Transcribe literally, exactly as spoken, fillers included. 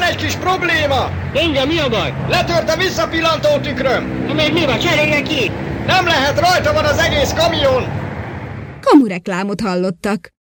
egy kis probléma! Engem mi a baj? Letört a visszapillantó tükröm! Na még mi van? Cseréljen ki! Nem lehet, rajta van az egész kamion! Kamureklámot hallottak.